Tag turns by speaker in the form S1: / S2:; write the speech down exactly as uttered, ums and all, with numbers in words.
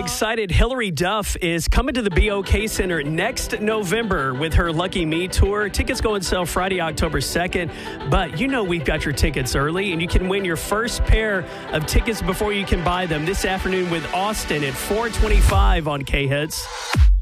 S1: excited. Hillary Duff is coming to the B O K Center next November with her Lucky Me tour. Tickets go on sale Friday, October second. But you know we've got your tickets early, and you can win your first pair of tickets before you can buy them this afternoon with Austin at four twenty-five on K-Hits.